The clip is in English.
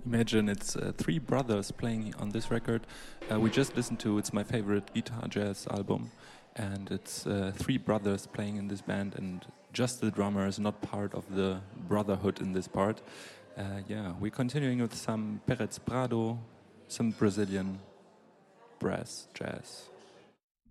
Imagine it's three brothers playing on this record. We just listened to it's my favorite guitar jazz album, and it's three brothers playing in this band, and just the drummer is not part of the brotherhood in this part. Yeah, we're continuing with some Perez Prado, some Brazilian brass jazz.